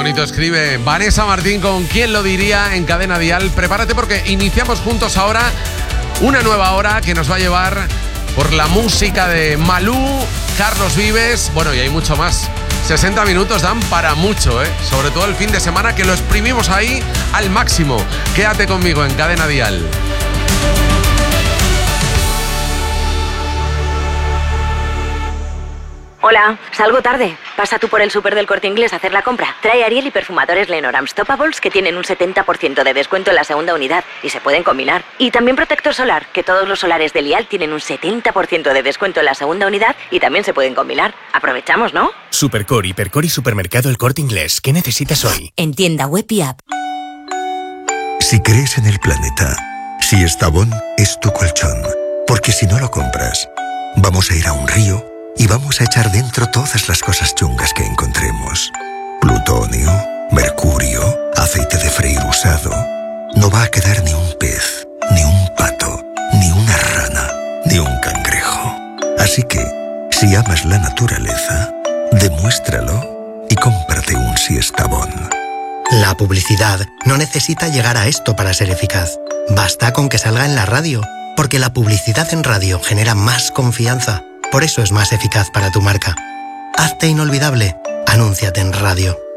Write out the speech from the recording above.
bonito escribe Vanessa Martín con ¿Quién lo diría? En Cadena Dial. Prepárate porque iniciamos juntos ahora una nueva hora que nos va a llevar por la música de Malú, Carlos Vives, bueno, y hay mucho más. 60 minutos dan para mucho, sobre todo el fin de semana que lo exprimimos ahí al máximo. Quédate conmigo en Cadena Dial. Hola, salgo tarde. Pasa tú por el súper del Corte Inglés a hacer la compra. Trae Ariel y perfumadores Lenor Unstoppables que tienen un 70% de descuento en la segunda unidad y se pueden combinar. Y también protector solar, que todos los solares de Lial tienen un 70% de descuento en la segunda unidad y también se pueden combinar. Aprovechamos, ¿no? Supercor, Hipercor y Supermercado El Corte Inglés. ¿Qué necesitas hoy? En tienda web y app. Si crees en el planeta, si Estavón es tu colchón, porque si no lo compras, vamos a ir a un río y vamos a echar dentro todas las cosas chungas que encontremos. Plutonio, mercurio, aceite de freír usado. No va a quedar ni un pez, ni un pato, ni una rana, ni un cangrejo. Así que, si amas la naturaleza, demuéstralo y cómprate un Siestabón. La publicidad no necesita llegar a esto para ser eficaz. Basta con que salga en la radio, porque la publicidad en radio genera más confianza. Por eso es más eficaz para tu marca. Hazte inolvidable. Anúnciate en radio.